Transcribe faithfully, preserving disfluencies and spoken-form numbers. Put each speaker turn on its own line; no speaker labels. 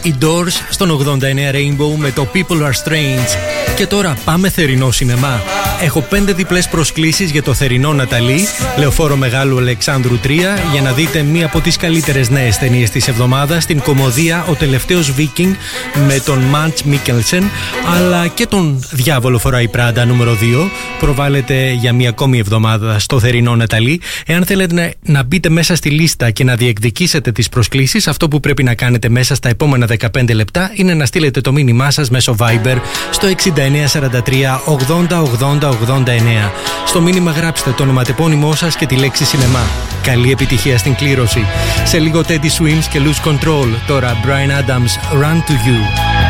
οι Doors στον ογδόντα εννέα Rainbow με το People Are Strange. Και τώρα πάμε θερινό σινεμά. Έχω πέντε διπλές προσκλήσεις για το θερινό Ναταλή, Λεωφόρο Μεγάλου Αλεξάνδρου τρία, για να δείτε μία από τις καλύτερες νέες ταινίες της εβδομάδας, την κωμωδία Ο Τελευταίος Βίκινγκ με τον Μαντς Μίκελσεν, αλλά και τον Διάβολο φοράει Πράντα νούμερο δύο. Προβάλλεται για μία ακόμη εβδομάδα στο θερινό Ναταλή. Εάν θέλετε να, να μπείτε μέσα στη λίστα και να διεκδικήσετε τις προσκλήσεις, αυτό που πρέπει να κάνετε μέσα στα επόμενα δεκαπέντε λεπτά είναι να στείλετε το μήνυμά σας μέσω Viber στο εξήντα εννέα σαράντα τρία ογδόντα ογδόντα ογδόντα εννέα. Στο μήνυμα γράψτε το ονοματεπώνυμό σας και τη λέξη σινεμά. Καλή επιτυχία στην κλήρωση. Σε λίγο Teddy Swims και Lose Control. Τώρα Bryan Adams, Run to You.